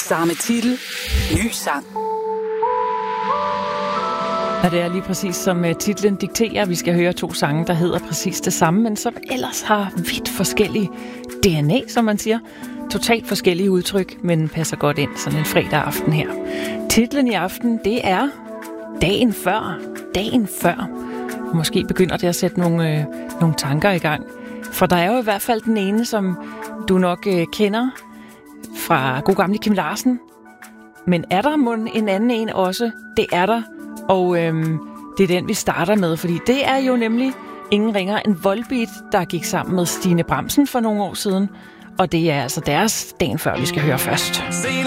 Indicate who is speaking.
Speaker 1: Samme titel, ny sang.
Speaker 2: Og det er lige præcis som titlen dikterer. Vi skal høre 2 sange, der hedder præcis det samme, men som ellers har vidt forskellige DNA, som man siger. Totalt forskellige udtryk, men passer godt ind sådan en fredag aften her. Titlen i aften, det er Dagen før. Dagen før. Måske begynder det at sætte nogle tanker i gang. For der er jo i hvert fald den ene, som du nok kender fra god gamle Kim Larsen. Men er der mon en anden en også? Det er der. Og det er den, vi starter med, fordi det er jo nemlig ingen ringer end Volbeat, der gik sammen med Stine Bramsen for nogle år siden. Og det er altså deres Dagen før, vi skal høre først.